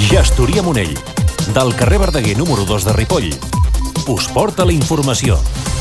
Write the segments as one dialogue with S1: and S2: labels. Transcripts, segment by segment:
S1: Gestoria Monell, del carrer Verdaguer número 2 de Ripoll, us porta la informació.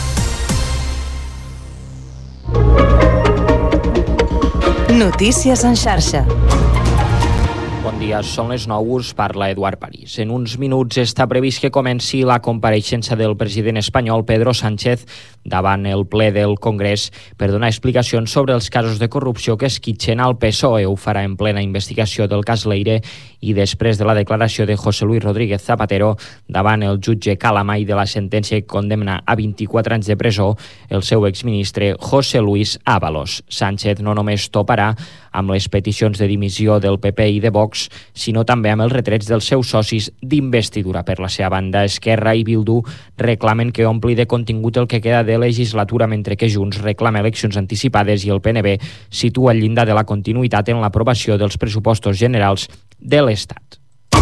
S2: Notícies en xarxa.
S3: Bon dia, són les 9, us parla Eduard París. En uns minuts està previst que comenci la compareixença del president espanyol Pedro Sánchez davant el ple del Congrés per donar explicacions sobre els casos de corrupció que esquitxen al PSOE. Ho farà en plena investigació del cas Leire i després de la declaració de José Luis Rodríguez Zapatero davant el jutge Calamay de la sentència que condemna a 24 anys de presó el seu exministre José Luis Ábalos. Sánchez no només toparà amb les peticions de dimissió del PP i de Vox, sinó també amb els retrets dels seus socis d'investidura. Per la seva banda, Esquerra i Bildu reclamen que ompli de contingut el que queda de legislatura, mentre que Junts reclama eleccions anticipades i el PNB situa el llindar de la continuïtat en l'aprovació dels pressupostos generals de l'Estat.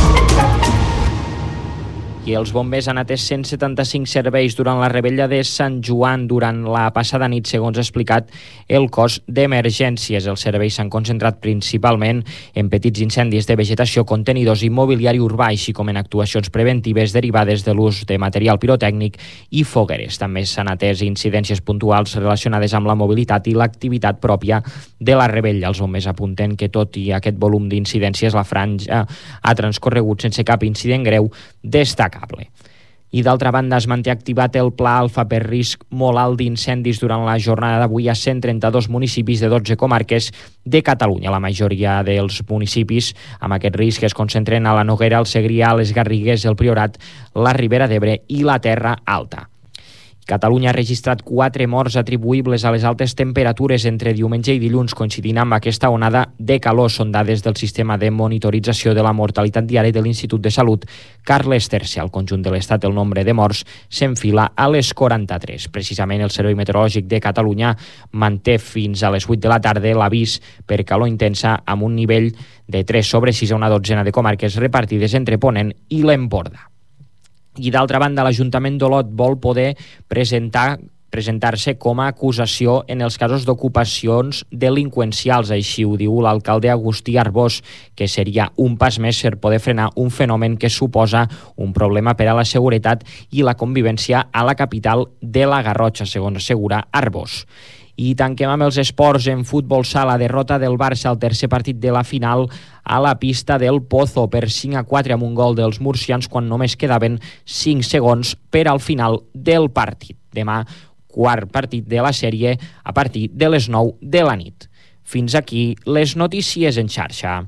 S3: I els bombers han atès 175 serveis durant la rebella de Sant Joan durant la passada nit, segons ha explicat el cos d'emergències. Els serveis s'han concentrat principalment en petits incendis de vegetació, contenidors i mobiliari urbà, així com en actuacions preventives derivades de l'ús de material pirotècnic i fogueres. També s'han atès incidències puntuals relacionades amb la mobilitat i l'activitat pròpia de la rebella. Els bombers apunten que, tot i aquest volum d'incidències, la franja ha transcorregut sense cap incident greu destacable. I d'altra banda, es manté activat el Pla Alfa per risc molt alt d'incendis durant la jornada d'avui a 132 municipis de 12 comarques de Catalunya. La majoria dels municipis amb aquest risc es concentren a la Noguera, el Segrià, les Garrigues, el Priorat, la Ribera d'Ebre i la Terra Alta. Catalunya ha registrat 4 morts atribuïbles a les altes temperatures entre diumenge i dilluns, coincidint amb aquesta onada de calor. Són dades del sistema de monitorització de la mortalitat diària de l'Institut de Salut Carles III. Al conjunt de l'Estat, el nombre de morts s'enfila a les 43. Precisament el Servei Meteorològic de Catalunya manté fins a les 8 de la tarda l'avís per calor intensa amb un nivell de 3/6 a una dotzena de comarques repartides entre Ponent i l'Empordà. I d'altra banda, l'Ajuntament d'Olot vol poder presentar-se com a acusació en els casos d'ocupacions delinqüencials. Així ho diu l'alcalde Agustí Arbós, que seria un pas més per poder frenar un fenomen que suposa un problema per a la seguretat i la convivència a la capital de la Garrotxa, segons assegura Arbós. I tanquem amb els esports. En futbol sala, derrota del Barça al tercer partit de la final a la pista del Pozo per 5-4 amb un gol dels murcians quan només quedaven 5 segons per al final del partit. Demà, quart partit de la sèrie a partir de les 9 de la nit. Fins aquí les notícies en xarxa.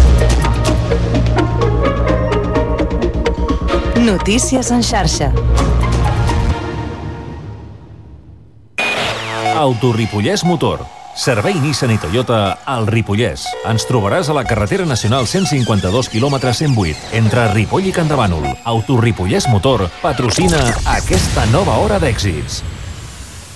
S2: Notícies en xarxa.
S1: Autoripollès Motor. Servei Nissan i Toyota al Ripollès. Ens trobaràs a la carretera nacional 152 km 108 entre Ripoll i Campdevànol. Autoripollès Motor patrocina aquesta nova hora d'èxits.